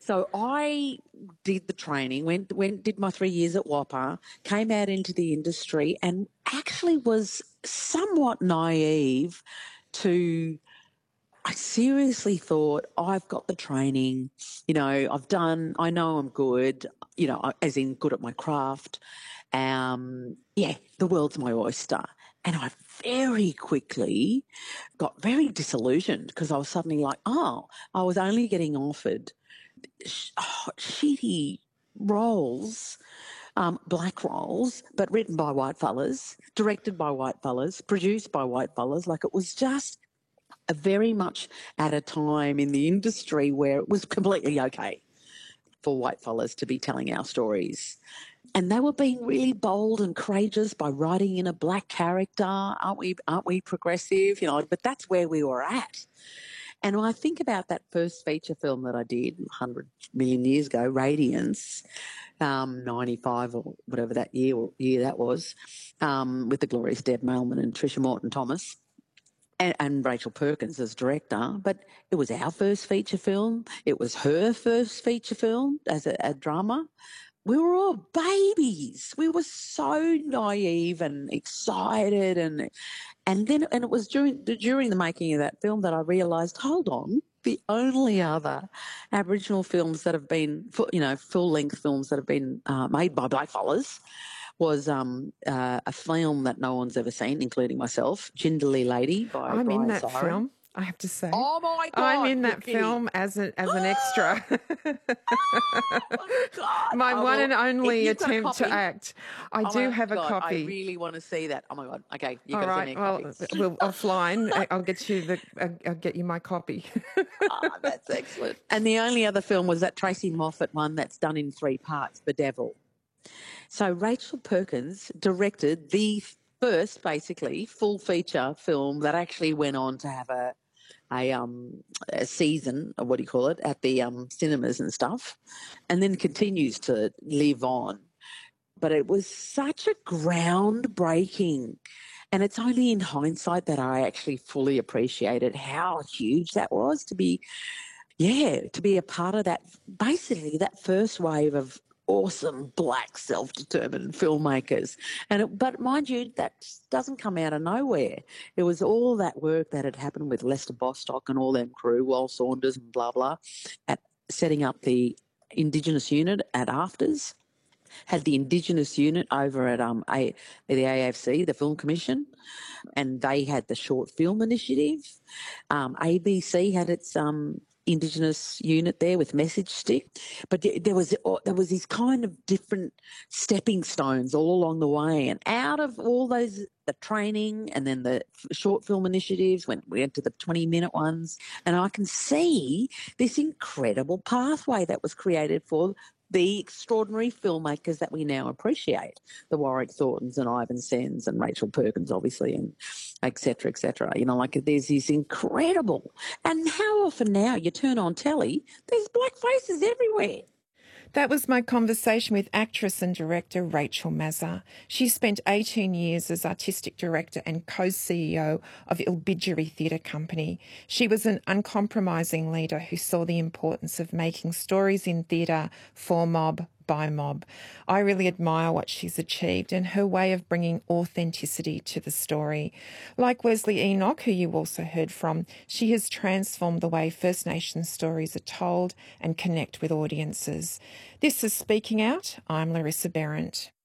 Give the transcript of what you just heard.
So I did the training, did my 3 years at WAPA, came out into the industry and actually was somewhat naive to, I seriously thought, I've got the training, I know I'm good, as in good at my craft. The world's my oyster. And I very quickly got very disillusioned because I was suddenly like, I was only getting offered shitty roles, black roles, but written by white fellas, directed by white fellas, produced by white fellas. Like, it was just very much at a time in the industry where it was completely okay for white fellas to be telling our stories. And they were being really bold and courageous by writing in a black character. Aren't we progressive? But that's where we were at. And when I think about that first feature film that I did 100 million years ago, Radiance, 95 or whatever that year that was, with the glorious Deb Mailman and Tricia Morton-Thomas, and Rachel Perkins as director, but it was our first feature film. It was her first feature film as a drama. We were all babies. We were so naive and excited, and it was during the making of that film that I realised, hold on, the only other Aboriginal films that have been, full-length films that have been made by blackfellas was a film that no one's ever seen, including myself, Jindalee Lady by I'm Brian in that Siren. film, I have to say. Oh my God! I'm in that film as an extra. Oh God! My one and only you've got a attempt to copy- act. I do have a copy. I really want to see that. Oh my God! Okay, you've All got to send me a right. copy. Well, offline, I'll get you my copy. That's excellent. And the only other film was that Tracy Moffat one that's done in 3 parts, Bedevil. So Rachel Perkins directed the first, basically, full feature film that actually went on to have a season, or what do you call it, at the cinemas and stuff, and then continues to live on. But it was such a groundbreaking, and it's only in hindsight that I actually fully appreciated how huge that was to be a part of that, basically that first wave of awesome black self-determined filmmakers. But mind you, that doesn't come out of nowhere. It was all that work that had happened with Lester Bostock and all them crew, Wal Saunders and blah, blah, at setting up the Indigenous unit at AFTRS, had the Indigenous unit over at the AFC, the Film Commission, and they had the Short Film Initiative. ABC had its Indigenous unit there with Message Stick, but there was these kind of different stepping stones all along the way, and out of all those, the training and then the short film initiatives, we went to the 20-minute ones, and I can see this incredible pathway that was created for the extraordinary filmmakers that we now appreciate, the Warwick Thorntons and Ivan Sens and Rachel Perkins, obviously, and et cetera, et cetera. There's this incredible, and how often now you turn on telly, there's black faces everywhere. That was my conversation with actress and director Rachel Mazza. She spent 18 years as artistic director and co-CEO of Ilbidjeri Theatre Company. She was an uncompromising leader who saw the importance of making stories in theatre for mob, by mob. I really admire what she's achieved and her way of bringing authenticity to the story. Like Wesley Enoch, who you also heard from, she has transformed the way First Nations stories are told and connect with audiences. This is Speaking Out. I'm Larissa Behrendt.